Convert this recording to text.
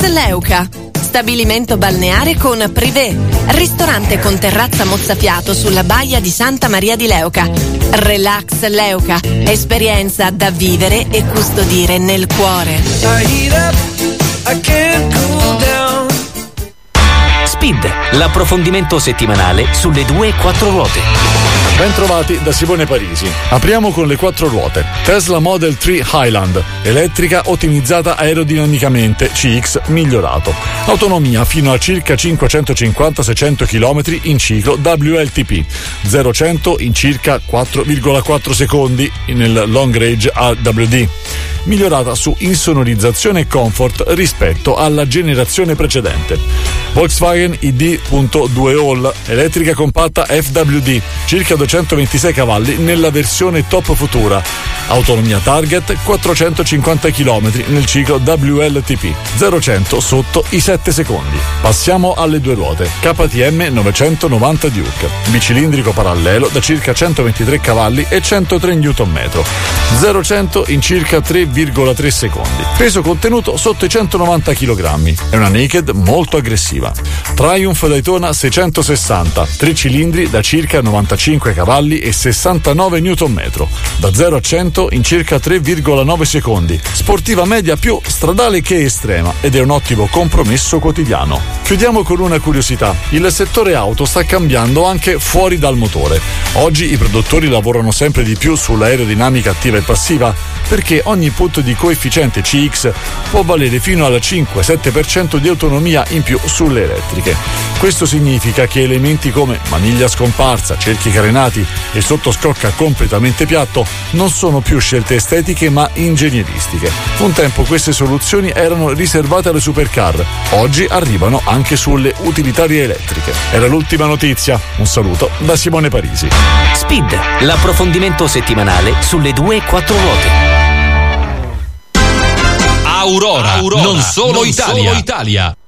Relax Leuca. Stabilimento balneare con privé. Ristorante con terrazza mozzafiato sulla baia di Santa Maria di Leuca. Relax Leuca. Esperienza da vivere e custodire nel cuore. Speed, l'approfondimento settimanale sulle 2 e 4 ruote. Bentrovati da Simone Parisi. Apriamo con le 4 ruote. Tesla Model 3 Highland, elettrica ottimizzata aerodinamicamente, CX migliorato. Autonomia fino a circa 550-600 km in ciclo WLTP. 0-100 in circa 4,4 secondi nel long range AWD. Migliorata su insonorizzazione e comfort rispetto alla generazione precedente. Volkswagen ID.2 All, elettrica compatta FWD, circa 226 cavalli nella versione top futura. Autonomia target 450 km nel ciclo WLTP, 0-100 sotto i 7 secondi. Passiamo alle 2 ruote. KTM 990 Duke, bicilindrico parallelo da circa 123 cavalli e 103 Nm. 0-100 in circa 3,3 secondi. Peso contenuto sotto i 190 kg. È una naked molto aggressiva. Triumph Daytona 660, 3 cilindri da circa 95 cavalli e 69 Nm. Da 0 a 100 in circa 3,9 secondi. Sportiva media più stradale che estrema ed è un ottimo compromesso quotidiano. Chiudiamo con una curiosità. Il settore auto sta cambiando anche fuori dal motore. Oggi i produttori lavorano sempre di più sull'aerodinamica attiva e passiva, perché ogni punto di coefficiente CX può valere fino al 5-7% di autonomia in più sulle elettriche. Questo significa che elementi come maniglia scomparsa, cerchi carenati e sottoscocca completamente piatto non sono più scelte estetiche ma ingegneristiche. Un tempo queste soluzioni erano riservate alle supercar, oggi arrivano anche sulle utilitarie elettriche. Era l'ultima notizia. Un saluto da Simone Parisi. Speed, l'approfondimento settimanale sulle 2 e 4 ruote. Aurora, non solo Italia.